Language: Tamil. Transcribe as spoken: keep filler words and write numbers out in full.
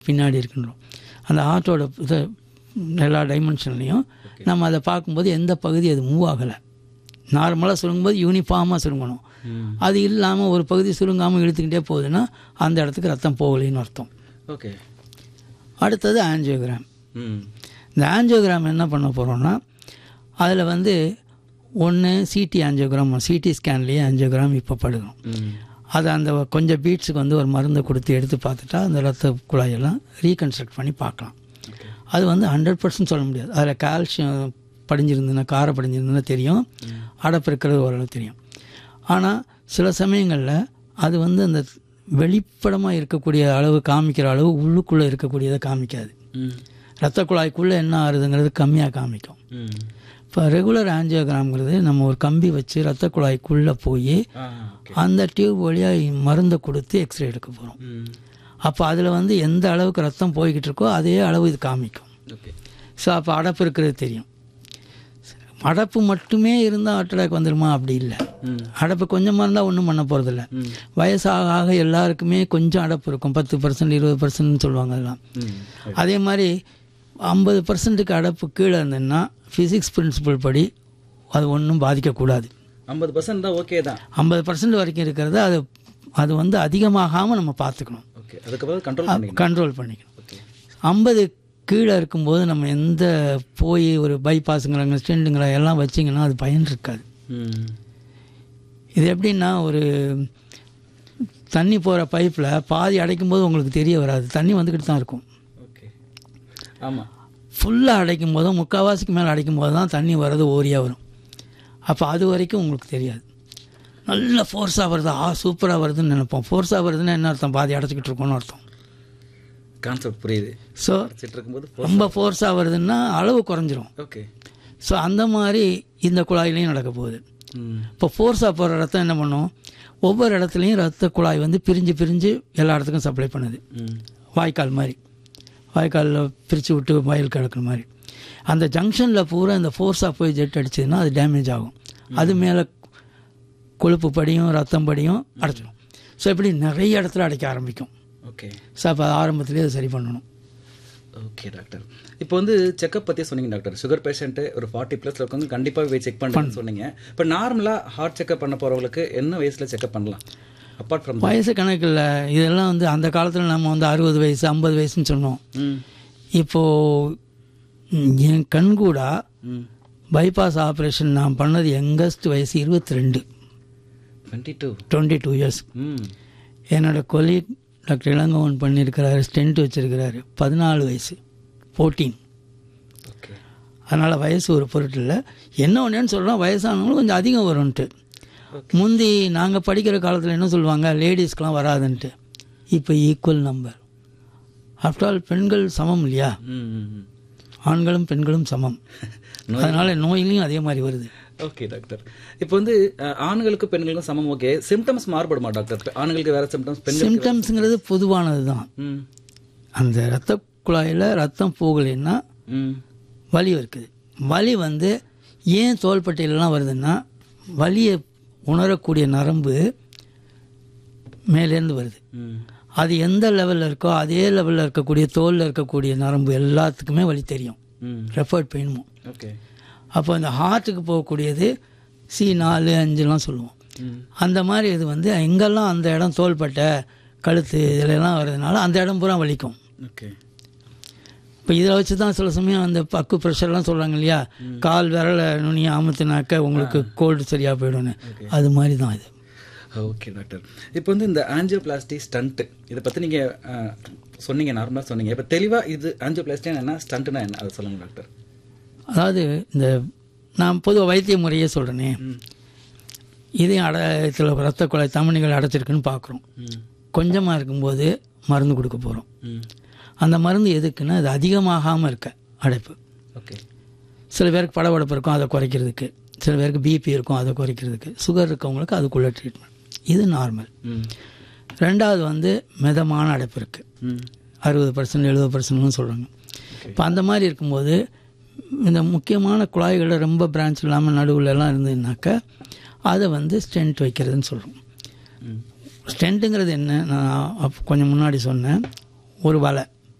பின்னாடி இருக்குன்றோம். அந்த ஹார்ட்டோட இதை எல்லா டைமென்ஷன்லேயும் நம்ம அதை பார்க்கும்போது எந்த பகுதி அது மூவ் ஆகலை. நார்மலாக சுருங்கும்போது யூனிஃபார்மாக சுருங்கணும். அது இல்லாமல் ஒரு பகுதி சுருங்காமல் இழுத்துக்கிட்டே போகுதுன்னா அந்த இடத்துக்கு ரத்தம் போகலைன்னு அர்த்தம். ஓகே. அடுத்தது ஆஞ்சியோகிராம். இந்த ஆஞ்சியோகிராம் என்ன பண்ண போகிறோன்னா அதில் வந்து ஒன்று சிடி ஆஞ்சியோகிராம், சிடி ஸ்கேன்லேயே ஆஞ்சியோகிராம் இப்போ படுக்கணும். அதை அந்த கொஞ்சம் பீட்ஸுக்கு வந்து ஒரு மருந்தை கொடுத்து எடுத்து பார்த்துட்டா அந்த ரத்த குழாயெல்லாம் ரீகன்ஸ்ட்ரக்ட் பண்ணி பார்க்கலாம். அது வந்து ஹண்ட்ரட் பர்சன்ட் சொல்ல முடியாது. அதில் கால்சியம் படிஞ்சிருந்ததுன்னா, காரம் படிஞ்சிருந்ததுன்னா தெரியும், அடப்பு இருக்கிறது ஓரளவு தெரியும். ஆனால் சில சமயங்களில் அது வந்து அந்த வெளிப்படமாக இருக்கக்கூடிய அளவு காமிக்கிற அளவு உள்ளுக்குள்ளே இருக்கக்கூடியதை காமிக்காது. ரத்த குழாய்க்குள்ளே என்ன ஆகுதுங்கிறது கம்மியாக காமிக்கும். இப்போ ரெகுலர் ஆஞ்சியோகிராம்ங்கிறது நம்ம ஒரு கம்பி வச்சு ரத்த குழாய்க்குள்ளே போய் அந்த டியூப் வழியாக மருந்தை கொடுத்து எக்ஸ்ரே எடுக்க போகிறோம். அப்போ அதில் வந்து எந்த அளவுக்கு ரத்தம் போய்கிட்டு இருக்கோ அதே அளவு இது காமிக்கும். ஸோ அப்போ அடப்பு இருக்கிறது தெரியும். அடப்பு மட்டுமே இருந்தால் ஹார்ட் அட்டாக் வந்துடுமா? அப்படி இல்லை. அடப்பு கொஞ்சமாக இருந்தால் ஒன்றும் பண்ண போகிறதில்ல. வயசாக ஆக எல்லாருக்குமே கொஞ்சம் அடப்பு இருக்கும். பத்து பர்சன்ட் இருபது பர்சன்ட்னு சொல்லுவாங்க அதெல்லாம். அதே மாதிரி ஐம்பது பர்சன்ட்டுக்கு அடப்பு கீழே இருந்ததுன்னா ஃபிசிக்ஸ் பிரின்சிபல் படி அது ஒன்றும் பாதிக்கக்கூடாது. ஐம்பது பர்சன்ட் தான் ஓகே தான். ஐம்பது பர்சன்ட் வரைக்கும் இருக்கிறது அது அது வந்து அதிகமாகாமல் நம்ம பார்த்துக்கணும். அதுக்கப்புறம் கண்ட்ரோல் கண்ட்ரோல் பண்ணிக்கணும். ஐம்பது கீழே இருக்கும்போது நம்ம எந்த போய் ஒரு பைபாஸுங்கிறாங்க ஸ்டெண்டுங்கிற எல்லாம் வச்சிங்கன்னா அது பயன் இருக்காது. இது எப்படின்னா ஒரு தண்ணி போகிற பைப்பில் பாதி அடைக்கும் போது உங்களுக்கு தெரிய வராது, தண்ணி வந்துக்கிட்டு தான் இருக்கும். ஓகே. ஆமாம். ஃபுல்லாக அடைக்கும் போதும் முக்கால்வாசிக்கு மேலே அடைக்கும் போது தான் தண்ணி வர்றது ஓரியாக வரும். அப்போ அது வரைக்கும் உங்களுக்கு தெரியாது. நல்ல ஃபோர்ஸாக வருது, ஆ சூப்பராக வருதுன்னு நினைப்போம். ஃபோர்ஸாக வருதுன்னு என்ன அர்த்தம்? பாதி அடைச்சிக்கிட்டு இருக்கோன்னு அர்த்தம். கான்செப்ட் புரியுது. ஸோ ரொம்ப ஃபோர்ஸாக வருதுன்னா அளவு குறைஞ்சிரும். ஓகே. ஸோ அந்த மாதிரி இந்த குழாயிலையும் நடக்க போகுது. இப்போ ஃபோர்ஸாக போகிற ரத்தம் என்ன பண்ணும்? ஒவ்வொரு இடத்துலையும் ரத்த குழாய் வந்து பிரிஞ்சு பிரிஞ்சு எல்லா இடத்துக்கும் சப்ளை பண்ணுது. வாய்க்கால் மாதிரி, வாய்க்காலில் பிரித்து விட்டு வயல் கிடக்குற மாதிரி. அந்த ஜங்ஷனில் பூரா இந்த ஃபோர்ஸாக போய் ஜெட் அடிச்சதுன்னா அது டேமேஜ் ஆகும். அது மேலே கொழுப்பு படியும் ரத்தம் படியும் அடைச்சிடும். ஸோ இப்படி நிறைய இடத்துல அடைக்க ஆரம்பிக்கும். ஓகே. ஸோ அப்போ ஆரம்பத்துலேயே அதை சரி பண்ணணும். Okay doctor. இப்போ வந்து செக்கப் பற்றி சொன்னீங்க டாக்டர். சுகர் பேஷண்ட்டு ஒரு ஃபார்ட்டி ப்ளஸில் இருக்கவங்க கண்டிப்பாக போய் செக் பண்ணணும்னு சொன்னீங்க. இப்போ நார்மலாக ஹார்ட் செக்கப் பண்ண போகிறவங்களுக்கு என்ன வயசில் செக்கப் பண்ணலாம்? அப்பார்ட் ஃப்ரம் வயசு கணக்கில் இதெல்லாம் வந்து அந்த காலத்தில் நம்ம வந்து அறுபது வயசு ஐம்பது வயசுன்னு சொன்னோம். இப்போது என் கண்கூடா பைபாஸ் ஆப்ரேஷன் நான் பண்ணது யங்கஸ்ட் வயசு இருபத்தி ரெண்டு twenty two twenty two years. என்னோடய கொலீக் டாக்டர் இளங்கோவன் பண்ணியிருக்கிறாரு, ஸ்டென்ட் வச்சுருக்கிறாரு, பதினாலு வயசு ஃபோர்டீன். ஓகே. அதனால் வயசு ஒரு பொருட்டு இல்லை. என்ன ஒன்றுன்னு சொல்கிறோம், வயசானவங்களும் கொஞ்சம் அதிகம் வரும்ன்ட்டு. முந்தி நாங்கள் படிக்கிற காலத்தில் என்ன சொல்லுவாங்க, லேடிஸ்க்கெலாம் வராதுன்ட்டு. இப்போ ஈக்குவல் நம்பர். ஆஃப்டர் ஆல் பெண்கள் சமம் இல்லையா? ஆண்களும் பெண்களும் சமம். அதனால் நோயிலையும் அதே மாதிரி வருது. Okay doctor. இப்போ வந்து ஆண்களுக்கு பெண்களுக்கும் சமம். ஓகே. Symptoms மாறுபடுமா doctor? ஆண்களுக்கு வேறு சிம்டம்ஸ், பெண்கள் சிம்டம்ஸுங்கிறது பொதுவானது தான். அந்த ரத்த குழாயில் ரத்தம் போகலைன்னா வலி இருக்குது. வலி வந்து ஏன் தோள்பட்டையிலலாம் வருதுன்னா வலியை உணரக்கூடிய நரம்பு மேலேருந்து வருது. அது எந்த லெவலில் இருக்கோ அதே லெவலில் இருக்கக்கூடிய தோலில் இருக்கக்கூடிய நரம்பு எல்லாத்துக்குமே வலி தெரியும், ரெஃபர்ட் பெயினும். ஓகே. அப்போ இந்த ஹார்ட்டுக்கு போகக்கூடியது சி நாலு அஞ்சுலாம் சொல்லுவோம். அந்த மாதிரி இது வந்து எங்கெல்லாம் அந்த இடம் தோள்பட்டை கழுத்து இதிலெல்லாம் வர்றதுனால அந்த இடம் பூரா வலிக்கும். ஓகே. இப்போ இதில் வச்சு தான் சில சமயம் அந்த பக்கு ப்ரெஷர்லாம் சொல்கிறாங்க இல்லையா, கால் விரலை நுனியை அமுத்துனாக்க உங்களுக்கு கோல்டு சரியாக போயிடும்னு, அது மாதிரி தான் இது. Okay doctor. இப்போ வந்து இந்த ஆஞ்சியோபிளாஸ்டி ஸ்டண்ட்டு இதை பற்றி நீங்கள் சொன்னீங்க, நார்மலாக சொன்னீங்க. இப்போ தெளிவாக இது ஆஞ்சியோபிளாஸ்டினா என்ன, ஸ்டண்ட்டுனா என்ன, அதை சொல்லுங்கள் டாக்டர். அதாவது இந்த நான் பொதுவாக வைத்திய முறையே சொல்கிறேனே, இதையும் அடையத்தில் ரத்த குழாய் தமனிகள் அடைச்சிருக்குன்னு பார்க்குறோம். கொஞ்சமாக இருக்கும்போது மருந்து கொடுக்க போகிறோம். அந்த மருந்து எதுக்குன்னா அது அதிகமாகாமல் இருக்க அடைப்பு. ஓகே. சில பேருக்கு படபடப்பு இருக்கும், அதை குறைக்கிறதுக்கு. சில பேருக்கு பிபி இருக்கும், அதை குறைக்கிறதுக்கு. சுகர் இருக்கவங்களுக்கு அதுக்குள்ளே ட்ரீட்மெண்ட். இது நார்மல். ரெண்டாவது வந்து மிதமான அடைப்பு இருக்குது, அறுபது பர்சன்ட் எழுபது பர்சன்ட்னு சொல்கிறாங்க. இப்போ அந்த மாதிரி இருக்கும்போது இந்த முக்கியமான குழாய்களை ரொம்ப பிரான்ச் இல்லாமல் நடுவுலலாம் இருந்ததுனாக்கா அதை வந்து ஸ்டென்ட் வைக்கிறதுன்னு சொல்கிறோம். ஸ்டென்ட்டுங்கிறது என்ன, நான் கொஞ்சம் முன்னாடி சொன்னேன், ஒரு வலை